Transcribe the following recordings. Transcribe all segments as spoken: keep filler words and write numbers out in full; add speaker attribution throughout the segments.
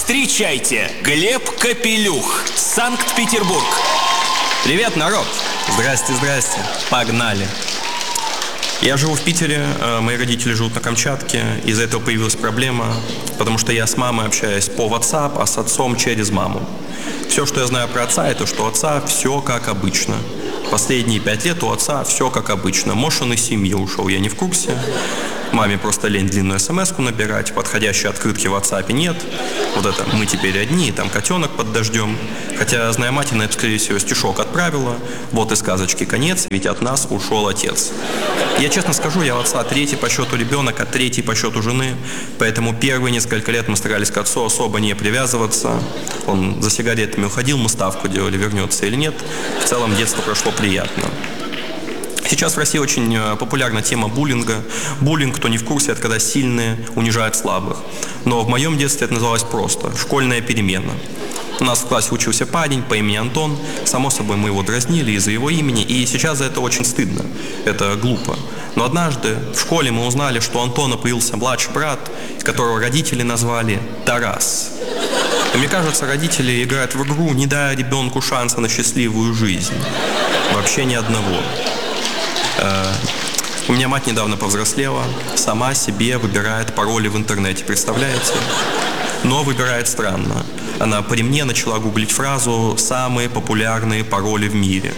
Speaker 1: Встречайте, Глеб Капелюх, Санкт-Петербург.
Speaker 2: Привет, народ! Здрасте, здрасте. Погнали. Я живу в Питере, мои родители живут на Камчатке. Из-за этого появилась проблема, потому что я с мамой общаюсь по WhatsApp, а с отцом через маму. Все, что я знаю про отца, это что у отца все как обычно. Последние пять лет у отца все как обычно. Может, он из семьи ушел, я не в курсе. Маме просто лень длинную смс-ку набирать, подходящей открытки в WhatsApp нет. Вот это «мы теперь одни», там котенок под дождем. Хотя, зная мать, она, скорее всего, стишок отправила. Вот и сказочки конец, ведь от нас ушел отец. Я честно скажу, я у отца третий по счету ребенок, а третий по счету жены. Поэтому первые несколько лет мы старались к отцу особо не привязываться. Он за сигаретами уходил, мы ставку делали, вернется или нет. В целом детство прошло приятно. Сейчас в России очень популярна тема буллинга. Буллинг, кто не в курсе, это когда сильные унижают слабых. Но в моем детстве это называлось просто «школьная перемена». У нас в классе учился парень по имени Антон. Само собой, мы его дразнили из-за его имени, и сейчас за это очень стыдно. Это глупо. Но однажды в школе мы узнали, что у Антона появился младший брат, которого родители назвали Тарас. И мне кажется, родители играют в игру, не дая ребенку шанса на счастливую жизнь. Вообще ни одного. У меня мать недавно повзрослела, сама себе выбирает пароли в интернете, представляете? Но выбирает странно. Она при мне начала гуглить фразу «самые популярные пароли в мире».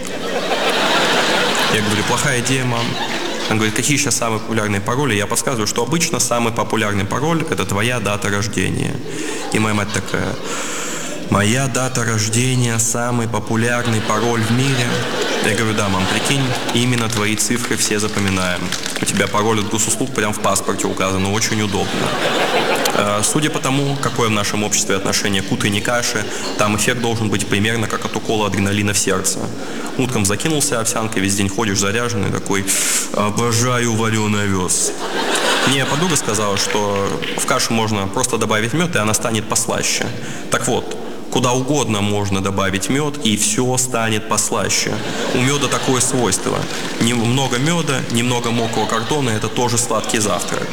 Speaker 2: Я говорю, плохая идея, мам. Она говорит, какие сейчас самые популярные пароли? Я подсказываю, что обычно самый популярный пароль – это твоя дата рождения. И моя мать такая, моя дата рождения – самый популярный пароль в мире. Я говорю, да, мам, прикинь, именно твои цифры все запоминаем. У тебя пароль от госуслуг прямо в паспорте указан, очень удобно. Судя по тому, какое в нашем обществе отношение к утренней каше, там эффект должен быть примерно как от укола адреналина в сердце. Утром закинулся овсянкой, весь день ходишь заряженный, такой, обожаю вареный овес. Мне подруга сказала, что в кашу можно просто добавить мед, и она станет послаще. Так вот, куда угодно можно добавить мед, и все станет послаще. У меда такое свойство. Немного меда, немного мокрого картона – это тоже сладкий завтрак.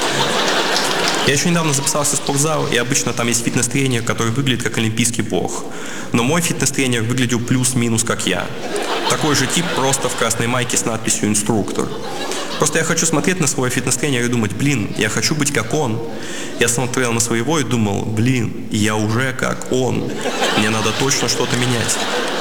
Speaker 2: Я еще недавно записался в спортзал, и обычно там есть фитнес-тренер, который выглядит как олимпийский бог. Но мой фитнес-тренер выглядел плюс-минус как я. Такой же тип, просто в красной майке с надписью «инструктор». Просто я хочу смотреть на своего фитнес-тренера и думать, блин, я хочу быть как он. Я смотрел на своего и думал, блин, я уже как он. Мне надо точно что-то менять.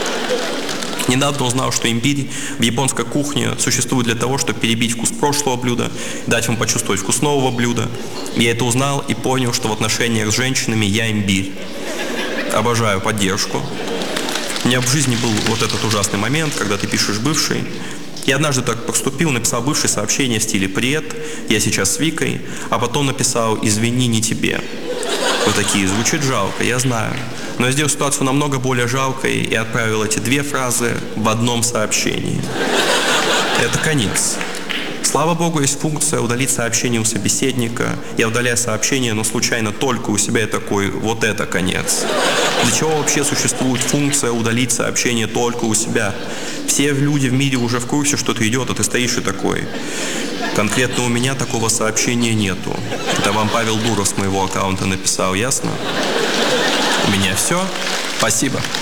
Speaker 2: Недавно узнал, что имбирь в японской кухне существует для того, чтобы перебить вкус прошлого блюда, дать вам почувствовать вкус нового блюда. Я это узнал и понял, что в отношениях с женщинами я имбирь. Обожаю поддержку. У меня в жизни был вот этот ужасный момент, когда ты пишешь бывший. Я однажды так поступил, написал бывшее сообщение в стиле «Привет, я сейчас с Викой», а потом написал «Извини, не тебе». Вы такие, звучит жалко, я знаю. Но я сделал ситуацию намного более жалкой и отправил эти две фразы в одном сообщении. Это конец. Слава богу, есть функция удалить сообщение у собеседника. Я удаляю сообщение, но случайно только у себя, я такой, вот это конец. Для чего вообще существует функция удалить сообщение только у себя? Все люди в мире уже в курсе, что это идет, а ты стоишь и такой. Конкретно у меня такого сообщения нету. Это вам Павел Дуров с моего аккаунта написал, ясно? У меня все. Спасибо.